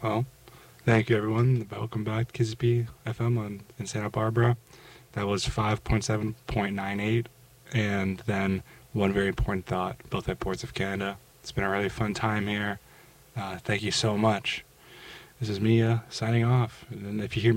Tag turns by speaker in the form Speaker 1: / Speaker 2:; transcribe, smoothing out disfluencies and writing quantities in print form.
Speaker 1: Well, thank you, everyone. Welcome back to Kisby FM in Santa Barbara. That was 5.7.98. And then one very important thought, both at Boards of Canada. It's been a really fun time here. Thank you so much. This is Mia signing off. And if you hear